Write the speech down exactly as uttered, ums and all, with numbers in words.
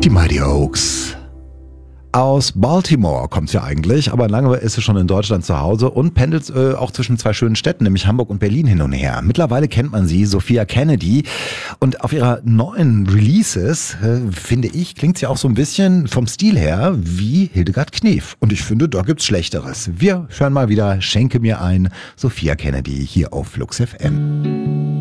Die Mighty Oaks. Aus Baltimore kommt sie ja eigentlich, aber lange ist sie schon in Deutschland zu Hause und pendelt äh, auch zwischen zwei schönen Städten, nämlich Hamburg und Berlin hin und her. Mittlerweile kennt man sie, Sophia Kennedy, und auf ihrer neuen Releases, äh, finde ich, klingt sie auch so ein bisschen vom Stil her wie Hildegard Knef. Und ich finde, da gibt's Schlechteres. Wir hören mal wieder Schenke mir ein, Sophia Kennedy hier auf Flux F M.